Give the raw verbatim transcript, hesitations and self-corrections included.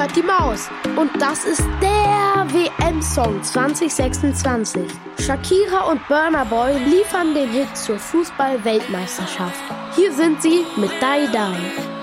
halt die Maus. Und das ist der W M-Song zwanzig sechsundzwanzig. Shakira und Burna Boy liefern den Hit zur Fußball-Weltmeisterschaft. Hier sind sie mit Die Die.